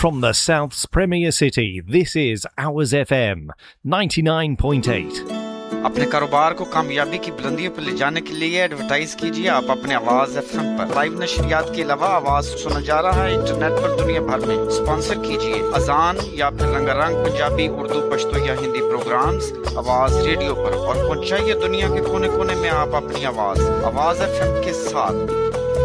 From the South's premier city, this is Ours FM 99.8. अपने कारोबार को कामयाबी की बुलंदियों पर ले जाने के लिए एडवर्टाइज कीजिए आप अपने आवाज एफएम पर। लाइव नशरियात के अलावा आवाज सुना जा रहा है इंटरनेट पर दुनिया भर में। स्पॉन्सर कीजिए अजान या फिर रंगारंग पंजाबी, उर्दू, पश्तो या हिंदी प्रोग्राम्स आवाज रेडियो पर और पहुंचाइए दुनिया के कोने-कोने में आप अपनी आवाज एफएम के साथ।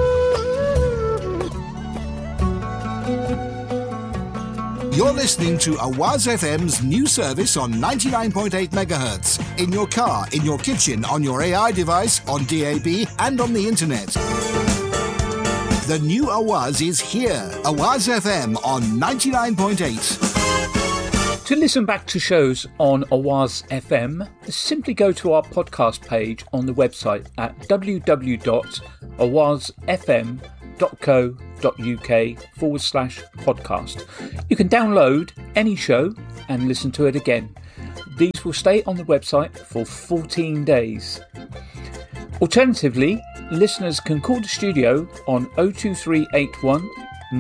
You're listening to Awaz FM's new service on 99.8 MHz. In your car, in your kitchen, on your AI device, on DAB and on the internet. The new Awaz is here. Awaz FM on 99.8. To listen back to shows on Awaz FM, simply go to our podcast page on the website at www.awazfm.co.uk/podcast. You can download any show and listen to it again. These will stay on the website for 14 days. Alternatively, listeners can call the studio on 02381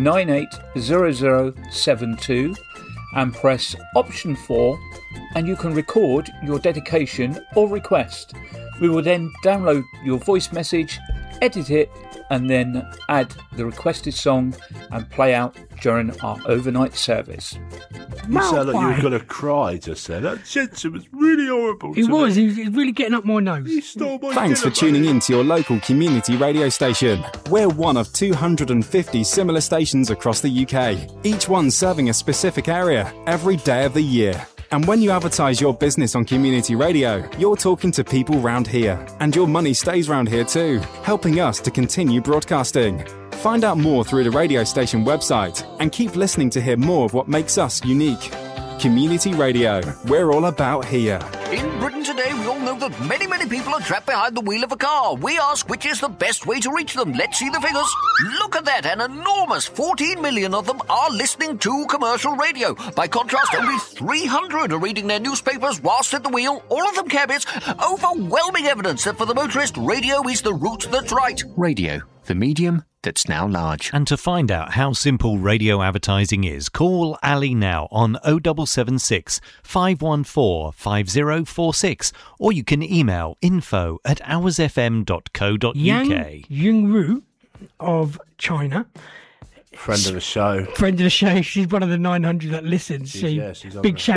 980072 and press option 4 and you can record your dedication or request. We will then download your voice message, edit it and then add the requested song and play out during our overnight service. You sound like you were going to cry just then. That gentleman was really horrible. He was really getting up my nose. He stole my Thanks for tuning in to your local community radio station. We're one of 250 similar stations across the UK, each one serving a specific area every day of the year. And when you advertise your business on community radio, you're talking to people round here. And your money stays round here too, helping us to continue broadcasting. Find out more through the radio station website and keep listening to hear more of what makes us unique. Community Radio, we're all about here. In Britain today, we all know that many people are trapped behind the wheel of a car. We ask which is the best way to reach them. Let's see the figures. Look at that, an enormous 14 million of them are listening to commercial radio. By contrast, only 300 are reading their newspapers whilst at the wheel, all of them cabbies. Overwhelming evidence that for the motorist, radio is the route that's right. Radio, the medium that's now large. And to find out how simple radio advertising is, call Ali now on 0776 514 5046 or you can email info@oursfm.co.uk. Yang Yingru of China. Friend of the show. She's one of the 900 that listens. She's on big there. shout